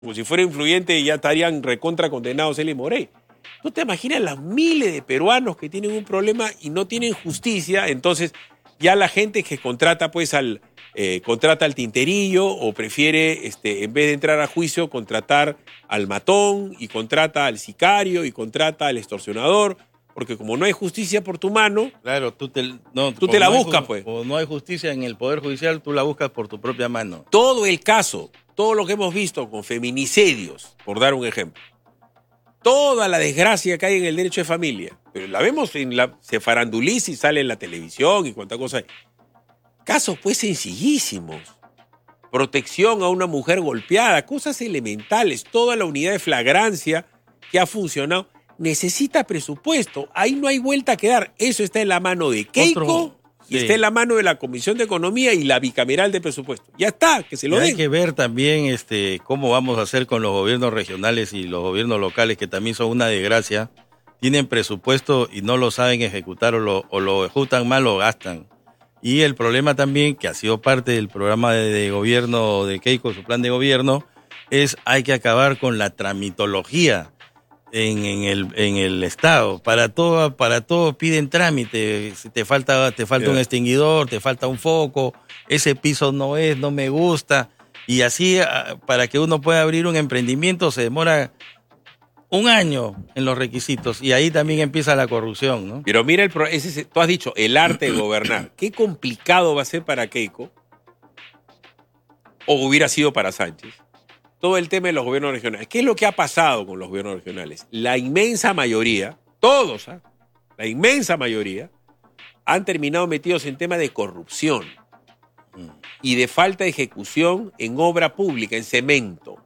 Como si fuera influyente ya estarían recontra condenados él y Morey. ¿Tú te imaginas las miles de peruanos que tienen un problema y no tienen justicia? Entonces ya la gente que contrata pues contrata al tinterillo o prefiere, en vez de entrar a juicio, contratar al matón y contrata al sicario y contrata al extorsionador, porque como no hay justicia por tu mano, claro, tú te la buscas, pues. O no hay justicia en el Poder Judicial, tú la buscas por tu propia mano. Todo el caso, todo lo que hemos visto con feminicidios, por dar un ejemplo, toda la desgracia que hay en el derecho de familia, pero la vemos se faranduliza y sale en la televisión y cuánta cosa hay. Casos pues sencillísimos. Protección a una mujer golpeada, cosas elementales, toda la unidad de flagrancia que ha funcionado. Necesita presupuesto, ahí no hay vuelta que dar. Eso está en la mano de Keiko y está en la mano de la Comisión de Economía y la bicameral de presupuesto. Ya está, que se lo den. Hay que ver también cómo vamos a hacer con los gobiernos regionales y los gobiernos locales, que también son una desgracia. Tienen presupuesto y no lo saben ejecutar o lo ejecutan mal o gastan. Y el problema también, que ha sido parte del programa de gobierno de Keiko, su plan de gobierno, hay que acabar con la tramitología en el Estado. Para todo piden trámite. Si te falta un extinguidor, te falta un foco, ese piso no me gusta. Y así, para que uno pueda abrir un emprendimiento, se demora un año en los requisitos, y ahí también empieza la corrupción, ¿no? Pero mira, tú has dicho, el arte de gobernar. Qué complicado va a ser para Keiko, o hubiera sido para Sánchez, todo el tema de los gobiernos regionales. ¿Qué es lo que ha pasado con los gobiernos regionales? La inmensa mayoría, todos, la inmensa mayoría, han terminado metidos en tema de corrupción y de falta de ejecución en obra pública, en cemento.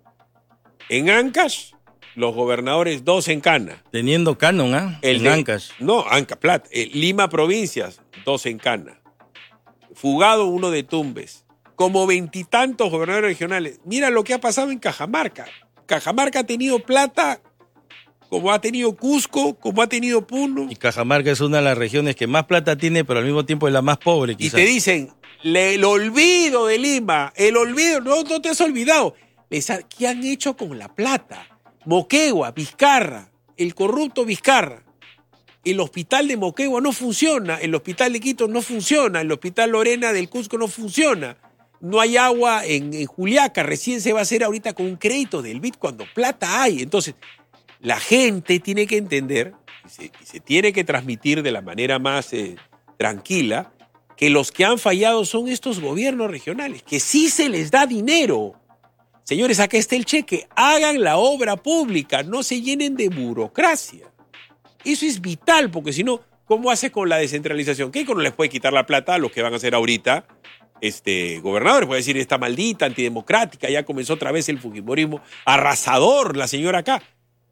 En Ancash, los gobernadores, 2 en Cana. Teniendo canon, en Ancash. No, Ancash, Plat. Lima Provincias, 2 en Cana. Fugado, 1 de Tumbes. Como 20 y tantos gobernadores regionales. Mira lo que ha pasado en Cajamarca. Cajamarca ha tenido plata como ha tenido Cusco, como ha tenido Puno. Y Cajamarca es una de las regiones que más plata tiene, pero al mismo tiempo es la más pobre, quizás. Y te dicen, el olvido de Lima, el olvido, no te has olvidado. ¿Qué han hecho con la plata? Moquegua, Vizcarra, el corrupto Vizcarra. El hospital de Moquegua no funciona, el hospital de Quito no funciona, el hospital Lorena del Cusco no funciona. No hay agua en Juliaca, recién se va a hacer ahorita con un crédito del BID cuando plata hay. Entonces, la gente tiene que entender, y se tiene que transmitir de la manera más tranquila, que los que han fallado son estos gobiernos regionales, que sí se les da dinero. Señores, acá está el cheque, hagan la obra pública, no se llenen de burocracia. Eso es vital, porque si no, ¿cómo hace con la descentralización? Keiko no les puede quitar la plata a los que van a hacer ahorita gobernadores. Puede decir, esta maldita, antidemocrática, ya comenzó otra vez el fujimorismo arrasador, la señora acá.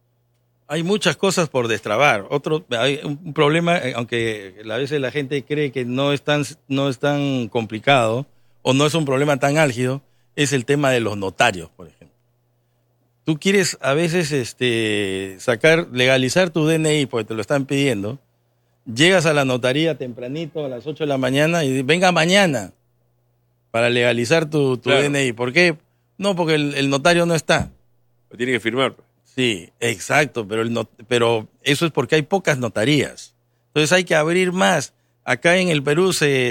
Hay muchas cosas por destrabar. Hay un problema, aunque a veces la gente cree que no es tan complicado, o no es un problema tan álgido, es el tema de los notarios, por ejemplo. Tú quieres a veces legalizar tu DNI porque te lo están pidiendo, llegas a la notaría tempranito a las 8 de la mañana y venga mañana para legalizar tu DNI. ¿Por qué? No, porque el notario no está. Lo tiene que firmar. Sí, exacto, pero eso es porque hay pocas notarías. Entonces hay que abrir más. Acá en el Perú se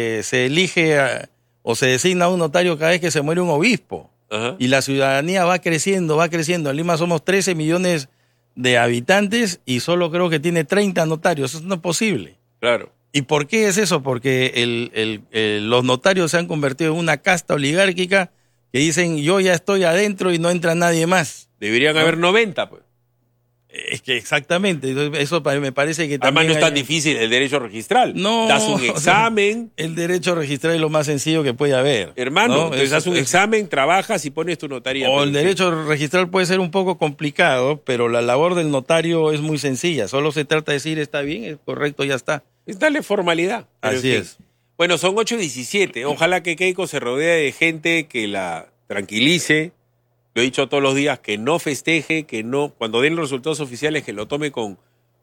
elige o se designa un notario cada vez que se muere un obispo. Ajá. Y la ciudadanía va creciendo. En Lima somos 13 millones de habitantes y solo creo que tiene 30 notarios. Eso no es posible. Claro. ¿Y por qué es eso? Porque los notarios se han convertido en una casta oligárquica que dicen, yo ya estoy adentro y no entra nadie más. Deberían haber 90, pues. Es que exactamente, eso me parece que también... Además no es tan difícil el derecho registral. No. Das un examen. El derecho registral es lo más sencillo que puede haber. Hermano, ¿no? Entonces das un examen, trabajas y pones tu notaría. O el derecho registral puede ser un poco complicado, pero la labor del notario es muy sencilla. Solo se trata de decir, está bien, es correcto, ya está. Es darle formalidad. Así es. Bueno, son 8:17. Ojalá que Keiko se rodee de gente que la tranquilice. Lo he dicho todos los días, que no festeje, que no, cuando den los resultados oficiales, que lo tome con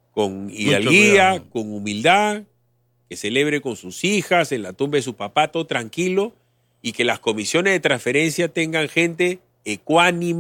hidalguía, con humildad, que celebre con sus hijas, en la tumba de su papá, todo tranquilo, y que las comisiones de transferencia tengan gente ecuánime.